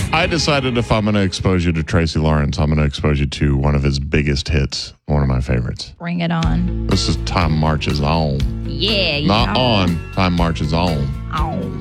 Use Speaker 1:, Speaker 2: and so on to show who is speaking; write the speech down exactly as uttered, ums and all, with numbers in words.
Speaker 1: I decided if I'm going to expose you to Tracy Lawrence, I'm going to expose you to one of his biggest hits, one of my favorites.
Speaker 2: Bring it on.
Speaker 1: This is Time Marches On.
Speaker 2: Yeah.
Speaker 1: Not
Speaker 2: yeah.
Speaker 1: on, Time Marches On.
Speaker 2: On.